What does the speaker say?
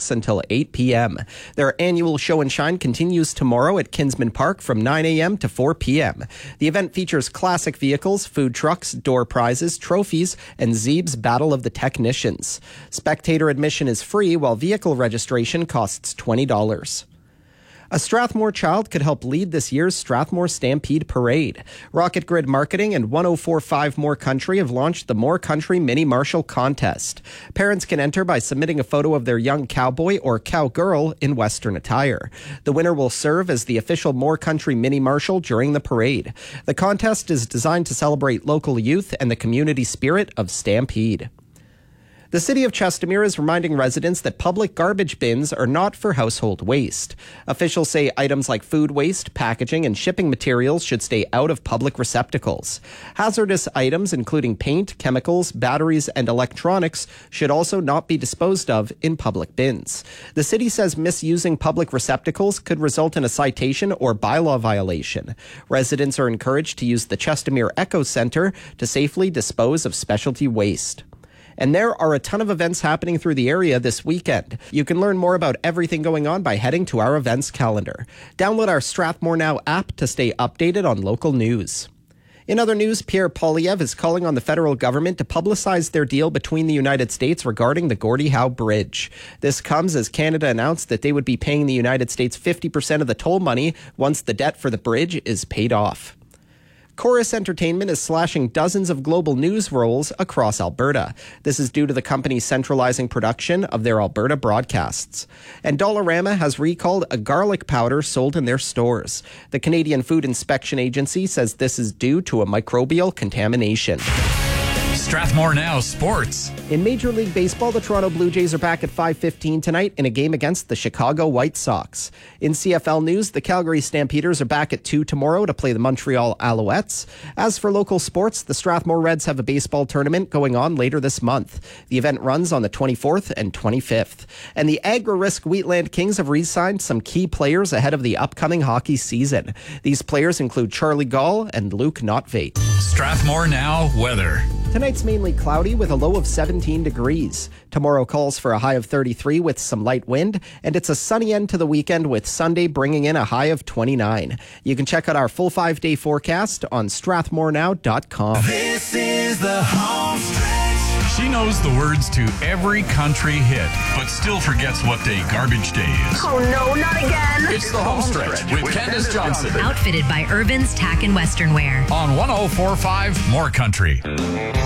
6 until 8 p.m. Their annual show and shine continues tomorrow at Kinsman Park from 9 a.m. to 4 p.m. The event features classic vehicles, food trucks, door prizes, trophies, and Zeeb's Battle of the Technicians. Spectator admission is free, while vehicle registration costs $20. A Strathmore child could help lead this year's Strathmore Stampede Parade. Rocket Grid Marketing and 1045 More Country have launched the More Country Mini Marshal Contest. Parents can enter by submitting a photo of their young cowboy or cowgirl in Western attire. The winner will serve as the official More Country Mini Marshal during the parade. The contest is designed to celebrate local youth and the community spirit of Stampede. The City of Chestermere is reminding residents that public garbage bins are not for household waste. Officials say items like food waste, packaging, and shipping materials should stay out of public receptacles. Hazardous items, including paint, chemicals, batteries, and electronics, should also not be disposed of in public bins. The city says misusing public receptacles could result in a citation or bylaw violation. Residents are encouraged to use the Chestermere Eco Centre to safely dispose of specialty waste. And there are a ton of events happening through the area this weekend. You can learn more about everything going on by heading to our events calendar. Download our Strathmore Now app to stay updated on local news. In other news, Pierre Poilievre is calling on the federal government to publicize their deal between the United States regarding the Gordie Howe Bridge. This comes as Canada announced that they would be paying the United States 50% of the toll money once the debt for the bridge is paid off. Chorus Entertainment is slashing dozens of global news roles across Alberta. This is due to the company's centralizing production of their Alberta broadcasts. And Dollarama has recalled a garlic powder sold in their stores. The Canadian Food Inspection Agency says this is due to a microbial contamination. Strathmore Now Sports. In Major League Baseball, the Toronto Blue Jays are back at 5:15 tonight in a game against the Chicago White Sox. In CFL news, the Calgary Stampeders are back at 2 tomorrow to play the Montreal Alouettes. As for local sports, the Strathmore Reds have a baseball tournament going on later this month. The event runs on the 24th and 25th. And the Agri-Risk Wheatland Kings have re-signed some key players ahead of the upcoming hockey season. These players include Charlie Gall and Luke Notvate. Strathmore Now weather. Tonight's mainly cloudy with a low of 17 degrees. Tomorrow calls for a high of 33 with some light wind, and it's a sunny end to the weekend with Sunday bringing in a high of 29. You can check out our full 5-day forecast on strathmorenow.com. This is the home stretch. She knows the words to every country hit, but still forgets what day garbage day is. Oh no, not again. It's the home stretch with Candace Johnson Outfitted by Urban's Tack and Western Wear. on 1045 More Country.